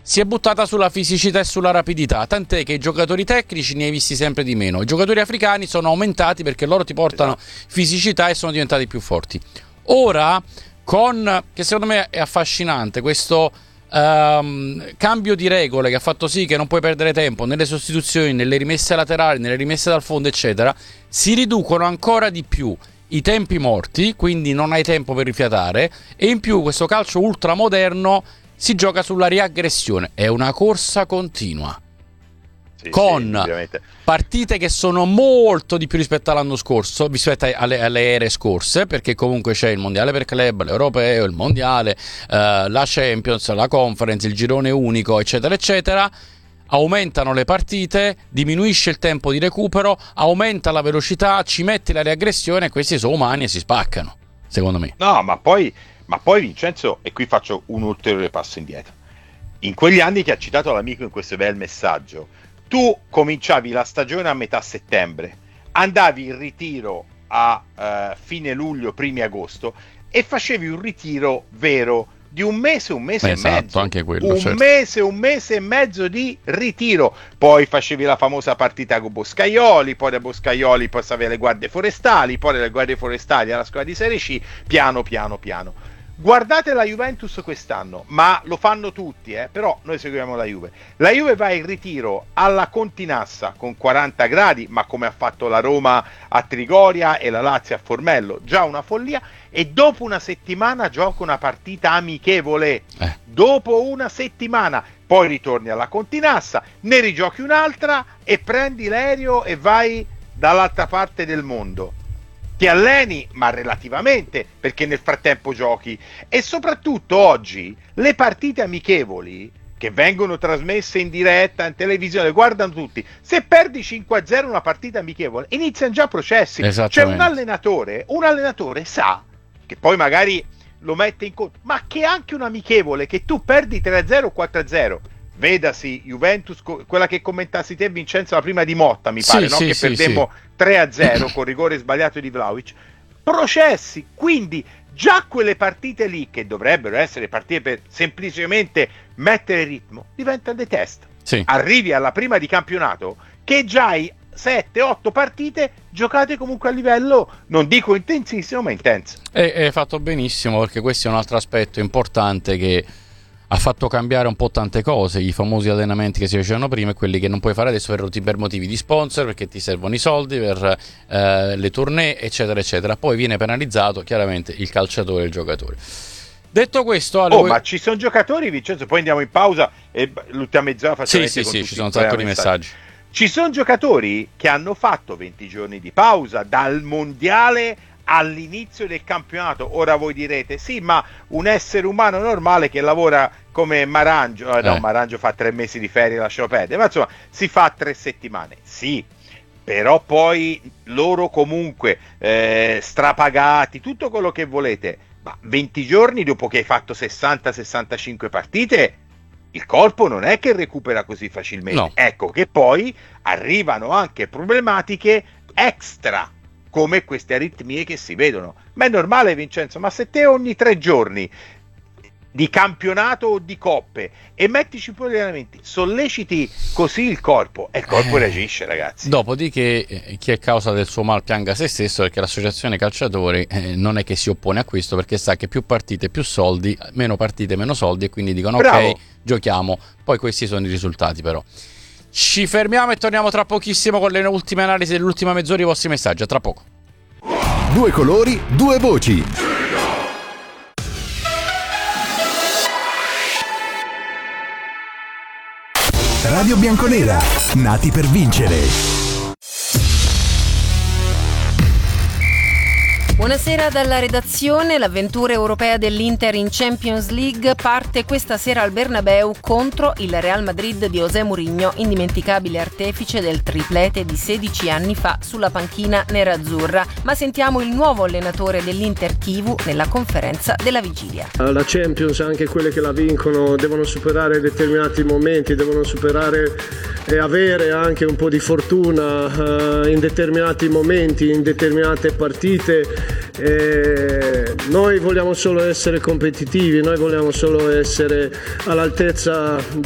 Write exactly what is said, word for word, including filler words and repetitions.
si è buttata sulla fisicità e sulla rapidità, tant'è che i giocatori tecnici ne hai visti sempre di meno. I giocatori africani sono aumentati perché loro ti portano fisicità e sono diventati più forti. Ora, con, che secondo me è affascinante, questo um, cambio di regole che ha fatto sì che non puoi perdere tempo nelle sostituzioni, nelle rimesse laterali, nelle rimesse dal fondo, eccetera, si riducono ancora di più i tempi morti, quindi non hai tempo per rifiatare, e in più questo calcio ultramoderno si gioca sulla riaggressione, è una corsa continua, sì, con sì, partite che sono molto di più rispetto all'anno scorso, rispetto alle, alle ere scorse, perché comunque c'è il mondiale per club, l'europeo, il mondiale, eh, la Champions, la Conference, il girone unico, eccetera eccetera. Aumentano le partite, diminuisce il tempo di recupero, aumenta la velocità, ci metti la riaggressione e questi sono umani e si spaccano, secondo me. No, ma poi Ma poi Vincenzo, e qui faccio un ulteriore passo indietro, in quegli anni che ha citato l'amico in questo bel messaggio, tu cominciavi la stagione a metà settembre, andavi in ritiro a uh, fine luglio, primi agosto, e facevi un ritiro vero di un mese, un mese esatto, e mezzo, anche quello, un certo. mese, un mese e mezzo di ritiro, poi facevi la famosa partita con Boscaioli, poi da Boscaioli poi avevi le guardie forestali, poi dalle guardie forestali alla squadra di Serie C, piano piano piano. Guardate la Juventus quest'anno, ma lo fanno tutti, eh? Però noi seguiamo la Juve. La Juve va in ritiro alla Continassa con quaranta gradi, ma come ha fatto la Roma a Trigoria e la Lazio a Formello, già una follia, e dopo una settimana gioca una partita amichevole. Eh. Dopo una settimana, poi ritorni alla Continassa, ne rigiochi un'altra e prendi l'aereo e vai dall'altra parte del mondo. Ti alleni, ma relativamente, perché nel frattempo giochi. E soprattutto oggi le partite amichevoli che vengono trasmesse in diretta in televisione, guardano tutti. Se perdi cinque a zero una partita amichevole, iniziano già processi. Cioè un allenatore, un allenatore sa che poi magari lo mette in conto, ma che anche un amichevole che tu perdi tre a zero o quattro a zero. Vedasi Juventus, quella che commentassi te, Vincenzo, la prima di Motta, mi pare, sì, no? Sì, che sì, perdemmo sì. tre a zero con rigore sbagliato di Vlahovic. Processi, quindi già quelle partite lì, che dovrebbero essere partite per semplicemente mettere ritmo, diventano dei test. Sì. Arrivi alla prima di campionato che già hai sette otto partite giocate comunque a livello, non dico intensissimo, ma intenso. E hai fatto benissimo, perché questo è un altro aspetto importante che ha fatto cambiare un po' tante cose, i famosi allenamenti che si facevano prima e quelli che non puoi fare adesso per, per motivi di sponsor, perché ti servono i soldi per eh, le tournée, eccetera eccetera. Poi viene penalizzato chiaramente il calciatore e il giocatore. Detto questo, oh, voi... ma ci sono giocatori, Vincenzo, poi andiamo in pausa e l'ultima mezz'ora facciamo. Sì, sì, sì, ci sono un sacco di messaggi. Ci sono giocatori che hanno fatto venti giorni di pausa dal mondiale all'inizio del campionato. Ora voi direte sì, ma un essere umano normale che lavora come Marangio, eh, no, eh. Marangio fa tre mesi di ferie, lascialo perdere, ma insomma si fa tre settimane, sì, però poi loro comunque eh, strapagati, tutto quello che volete, ma venti giorni dopo che hai fatto sessanta sessantacinque partite il corpo non è che recupera così facilmente. No. Ecco che poi arrivano anche problematiche extra come queste aritmie che si vedono. Ma è normale, Vincenzo, ma se te ogni tre giorni di campionato o di coppe e mettici pure gli allenamenti, solleciti così il corpo e il corpo eh, reagisce, ragazzi. Dopodiché eh, chi è causa del suo mal pianga se stesso, perché l'associazione calciatori eh, non è che si oppone a questo, perché sa che più partite più soldi, meno partite meno soldi, e quindi dicono Bravo. ok, giochiamo. Poi questi sono i risultati. Però ci fermiamo e torniamo tra pochissimo con le ultime analisi dell'ultima mezz'ora, i vostri messaggi. A tra poco. Due colori, due voci. Radio Bianconera, nati per vincere. Buonasera dalla redazione. L'avventura europea dell'Inter in Champions League parte questa sera al Bernabeu contro il Real Madrid di José Mourinho, indimenticabile artefice del triplete di sedici anni fa sulla panchina nerazzurra. Ma sentiamo il nuovo allenatore dell'Inter Chivu nella conferenza della vigilia. La Champions, anche quelle che la vincono, devono superare determinati momenti, devono superare e avere anche un po' di fortuna uh, in determinati momenti, in determinate partite. E noi vogliamo solo essere competitivi, noi vogliamo solo essere all'altezza